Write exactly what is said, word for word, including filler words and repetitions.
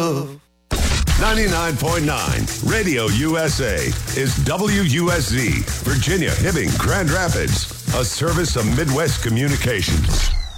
love. ninety-nine point nine Radio U S A is W U S Z, Virginia, Hibbing, Grand Rapids, a service of Midwest Communications.